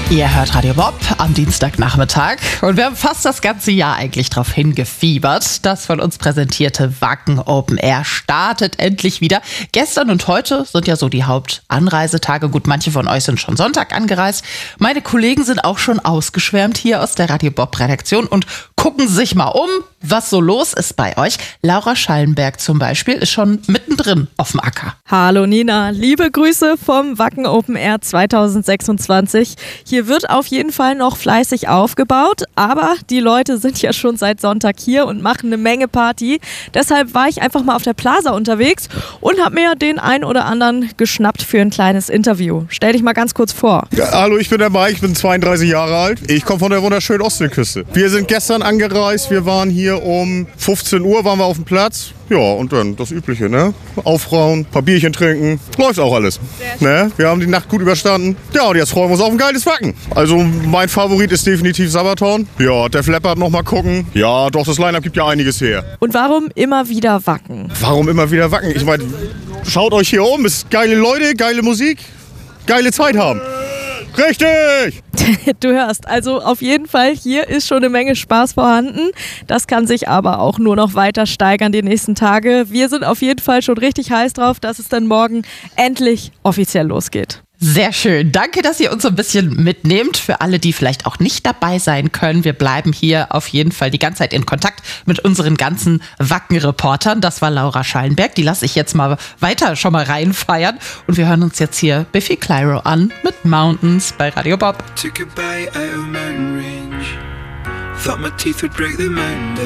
Ihr hört Radio Bob am Dienstagnachmittag und wir haben fast das ganze Jahr eigentlich darauf hingefiebert. Das von uns präsentierte Wacken Open Air startet endlich wieder. Gestern und heute sind ja so die Hauptanreisetage. Gut, manche von euch sind schon Sonntag angereist. Meine Kollegen sind auch schon ausgeschwärmt hier aus der Radio Bob Redaktion und gucken sich mal um, was so los ist bei euch. Laura Schallenberg zum Beispiel ist schon mittendrin auf dem Acker. Hallo Nina, liebe Grüße vom Wacken Open Air 2026. Hier wird auf jeden Fall noch fleißig aufgebaut, aber die Leute sind ja schon seit Sonntag hier und machen eine Menge Party. Deshalb war ich einfach mal auf der Plaza unterwegs und habe mir den einen oder anderen geschnappt für ein kleines Interview. Stell dich mal ganz kurz vor. Ja, hallo, ich bin der Mike, ich bin 32 Jahre alt. Ich komme von der wunderschönen Ostseeküste. Wir sind gestern angereist, wir waren hier um 15 Uhr, waren wir auf dem Platz. Ja, und dann das Übliche, ne? Aufrauen, ein paar Bierchen trinken, läuft auch alles. Ne? Wir haben die Nacht gut überstanden. Ja, und jetzt freuen wir uns auf ein geiles Wacken. Also mein Favorit ist definitiv Sabaton. Ja, Def Leppard noch mal gucken. Ja, doch, das Line-Up gibt ja einiges her. Und warum immer wieder Wacken? Warum immer wieder Wacken? Ich meine, schaut euch hier um, es ist geile Leute, geile Musik, geile Zeit haben. Richtig! Du hörst, also auf jeden Fall, hier ist schon eine Menge Spaß vorhanden. Das kann sich aber auch nur noch weiter steigern die nächsten Tage. Wir sind auf jeden Fall schon richtig heiß drauf, dass es dann morgen endlich offiziell losgeht. Sehr schön. Danke, dass ihr uns so ein bisschen mitnehmt. Für alle, die vielleicht auch nicht dabei sein können, wir bleiben hier auf jeden Fall die ganze Zeit in Kontakt mit unseren ganzen Wacken-Reportern. Das war Laura Schallenberg. Die lasse ich jetzt mal weiter schon mal reinfeiern. Und wir hören uns jetzt hier Biffy Clyro an mit Mountains bei Radio Bob. Took a bite out of mountain range. Thought my teeth would break the mountain down.